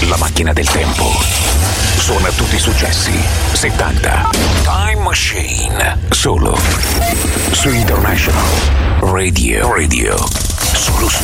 della macchina del tempo. Suona tutti i successi 70. Time Machine. Solo su International Radio. Solo su